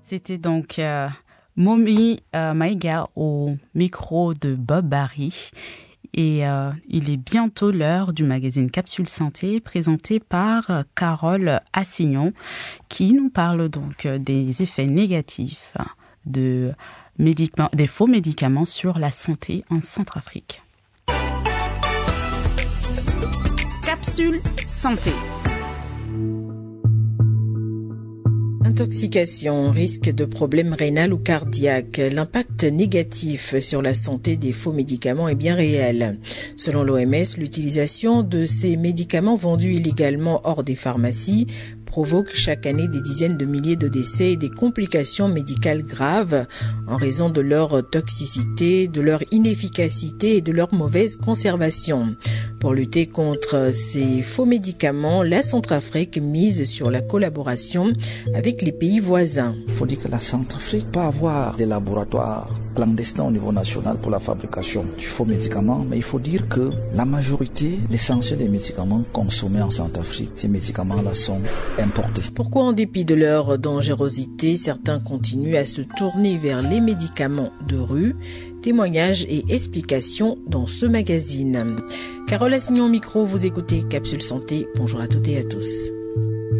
C'était donc Momi Maïga au micro de Bob Barry. Et il est bientôt l'heure du magazine Capsule Santé présenté par Carole Assignon qui nous parle donc des effets négatifs des faux médicaments sur la santé en Centrafrique. Capsule Santé. Intoxication, risque de problèmes rénal ou cardiaques. L'impact négatif sur la santé des faux médicaments est bien réel. Selon l'OMS, l'utilisation de ces médicaments vendus illégalement hors des pharmacies provoque chaque année des dizaines de milliers de décès et des complications médicales graves en raison de leur toxicité, de leur inefficacité et de leur mauvaise conservation. Pour lutter contre ces faux médicaments, la Centrafrique mise sur la collaboration avec les pays voisins. Il faut dire que la Centrafrique peut avoir des laboratoires clandestins au niveau national pour la fabrication du faux médicament, mais il faut dire que la majorité, l'essentiel des médicaments consommés en Centrafrique, ces médicaments-là sont importés. Pourquoi, en dépit de leur dangerosité, certains continuent à se tourner vers les médicaments de rue? Témoignages et explications dans ce magazine. Carole Assignon au micro, vous écoutez Capsule Santé. Bonjour à toutes et à tous.